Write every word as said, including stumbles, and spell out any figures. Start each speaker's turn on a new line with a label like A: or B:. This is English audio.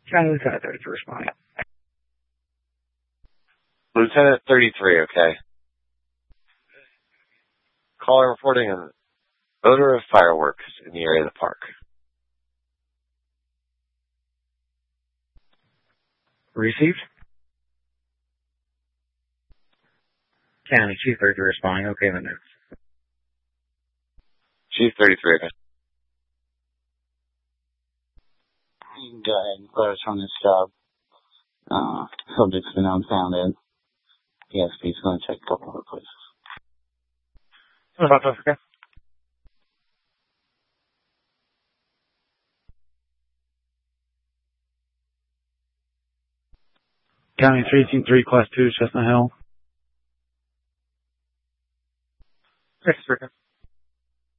A: County Lieutenant thirty-three responding.
B: Lieutenant thirty-three, okay. Caller reporting an odor of fireworks in the area of the park.
A: Received. County Chief thirty-three responding. Okay, the news.
B: Chief thirty-three, okay.
C: Go ahead and close on this job. Uh, subject's been unfounded. P S P's going to check a couple other places.
A: Okay. County three team three, class two, Chestnut Hill.
D: Yes, sir.